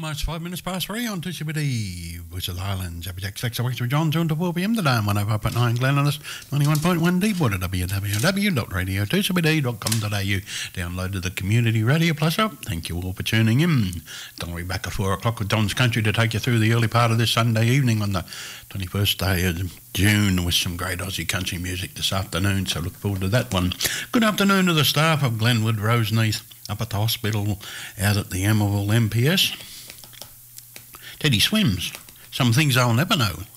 Almost 5 minutes past 3 on 2CBD, Whistle Islands. Happy Jack Sex Away with John, 2 to 4 p.m. today. I'm 105.9 Glenellis, 91.1 Deepwater, www.radio2cbd.com.au. Downloaded the Community Radio Plus app. Thank you all for tuning in. Don't be back at 4 o'clock with Don's Country to take you through the early part of this Sunday evening on the 21st day of June with some great Aussie country music this afternoon, so look forward to that one. Good afternoon to the staff of Glenwood Roseneath, up at the hospital, out at the Emerald MPS. Teddy swims. Some things I'll never know.